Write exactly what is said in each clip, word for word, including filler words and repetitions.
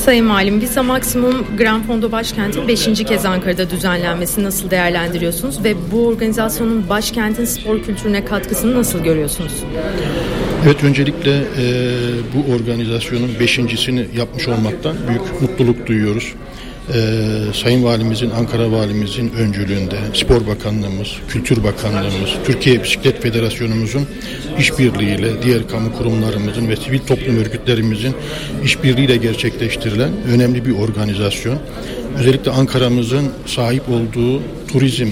Sayın Valim, Visa Maksimum Grand Fondo Başkent'in beşinci kez Ankara'da düzenlenmesini nasıl değerlendiriyorsunuz ve bu organizasyonun başkentin spor kültürüne katkısını nasıl görüyorsunuz? Evet, öncelikle e, bu organizasyonun beşincisini yapmış olmaktan büyük mutluluk duyuyoruz. Ee, Sayın Valimizin, Ankara Valimizin öncülüğünde Spor Bakanlığımız, Kültür Bakanlığımız, Türkiye Bisiklet Federasyonumuzun işbirliğiyle, diğer kamu kurumlarımızın ve sivil toplum örgütlerimizin işbirliğiyle gerçekleştirilen önemli bir organizasyon. Özellikle Ankara'mızın sahip olduğu turizm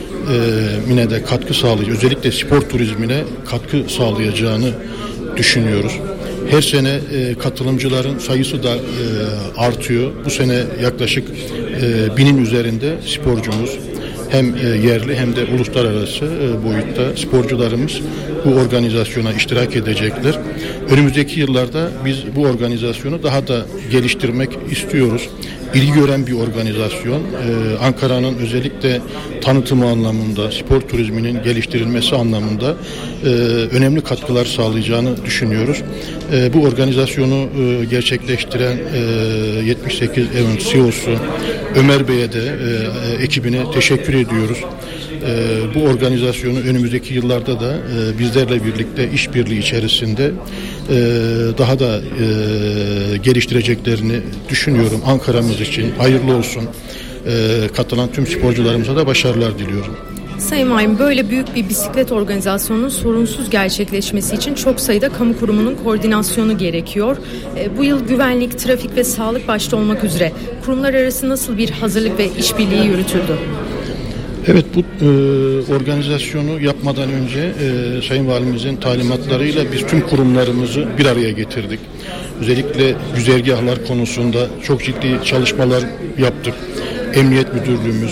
mine de katkı sağlayacak, özellikle spor turizmine katkı sağlayacağını düşünüyoruz. Her sene e, katılımcıların sayısı da e, artıyor. Bu sene yaklaşık e, binin üzerinde sporcumuz, hem e, yerli hem de uluslararası e, boyutta sporcularımız bu organizasyona iştirak edecekler. Önümüzdeki yıllarda biz bu organizasyonu daha da geliştirmek istiyoruz. İlgi gören bir organizasyon. Ee, Ankara'nın özellikle tanıtımı anlamında, spor turizminin geliştirilmesi anlamında e, önemli katkılar sağlayacağını düşünüyoruz. E, bu organizasyonu e, gerçekleştiren e, yetmiş sekiz Event C E O'su Ömer Bey'e de e, ekibine teşekkür ediyoruz. E, bu organizasyonu önümüzdeki yıllarda da e, bizlerle birlikte işbirliği içerisinde e, daha da e, geliştireceklerini düşünüyorum. Ankara'mız için hayırlı olsun. E, katılan tüm sporcularımıza da başarılar diliyorum. Sayın Valim, böyle büyük bir bisiklet organizasyonunun sorunsuz gerçekleşmesi için çok sayıda kamu kurumunun koordinasyonu gerekiyor. E, bu yıl güvenlik, trafik ve sağlık başta olmak üzere kurumlar arası nasıl bir hazırlık ve işbirliği yürütüldü? Evet, bu e, organizasyonu yapmadan önce e, Sayın Valimizin talimatlarıyla biz tüm kurumlarımızı bir araya getirdik. Özellikle güzergahlar konusunda çok ciddi çalışmalar yaptık. Emniyet Müdürlüğümüz,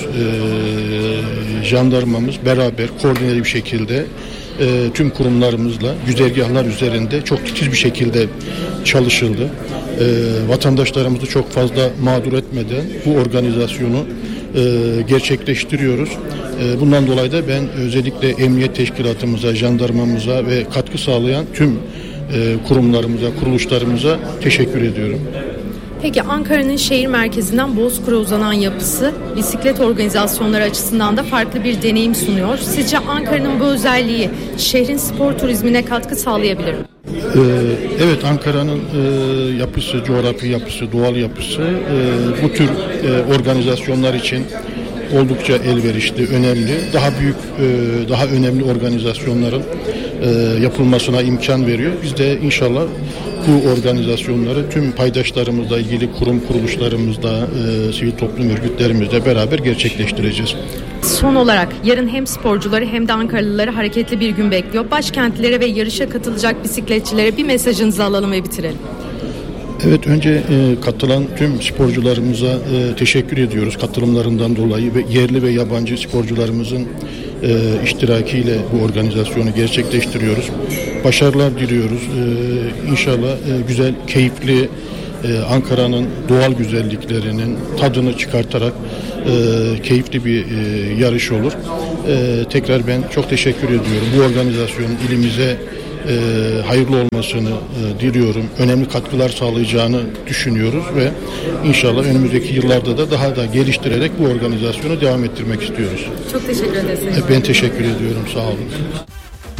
e, jandarmamız beraber koordineli bir şekilde e, tüm kurumlarımızla güzergahlar üzerinde çok titiz bir şekilde çalışıldı. E, vatandaşlarımızı çok fazla mağdur etmeden bu organizasyonu e, gerçekleştiriyoruz. E, bundan dolayı da ben özellikle emniyet teşkilatımıza, jandarmamıza ve katkı sağlayan tüm e, kurumlarımıza, kuruluşlarımıza teşekkür ediyorum. Peki Ankara'nın şehir merkezinden Bozkır'a uzanan yapısı bisiklet organizasyonları açısından da farklı bir deneyim sunuyor. Sizce Ankara'nın bu özelliği şehrin spor turizmine katkı sağlayabilir mi? Ee, evet, Ankara'nın e, yapısı, coğrafi yapısı, doğal yapısı e, bu tür e, organizasyonlar için oldukça elverişli, önemli. Daha büyük, e, daha önemli organizasyonların e, yapılmasına imkan veriyor. Biz de inşallah bu organizasyonları tüm paydaşlarımızla, ilgili kurum kuruluşlarımızla, e, sivil toplum örgütlerimizle beraber gerçekleştireceğiz. Son olarak yarın hem sporcuları hem de Ankaralıları hareketli bir gün bekliyor. Başkentlilere ve yarışa katılacak bisikletçilere bir mesajınızı alalım ve bitirelim. Evet, önce e, katılan tüm sporcularımıza e, teşekkür ediyoruz katılımlarından dolayı ve yerli ve yabancı sporcularımızın e, iştirakiyle bu organizasyonu gerçekleştiriyoruz. Başarılar diliyoruz. E, İnşallah e, güzel, keyifli e, Ankara'nın doğal güzelliklerinin tadını çıkartarak e, keyifli bir e, yarış olur. E, tekrar ben çok teşekkür ediyorum. Bu organizasyonun ilimize E, hayırlı olmasını e, diliyorum. Önemli katkılar sağlayacağını düşünüyoruz ve inşallah önümüzdeki yıllarda da daha da geliştirerek bu organizasyonu devam ettirmek istiyoruz. Çok teşekkür ederiz. E, ben teşekkür ediyorum. Sağ olun.